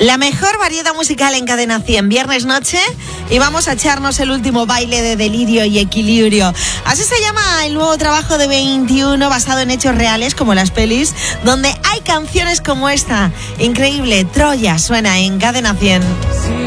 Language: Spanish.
La mejor variedad musical en Cadena 100, viernes noche, y vamos a echarnos el último baile de delirio y equilibrio. Así se llama el nuevo trabajo de 21, basado en hechos reales como las pelis, donde hay canciones como esta. Increíble, Troya suena en Cadena 100.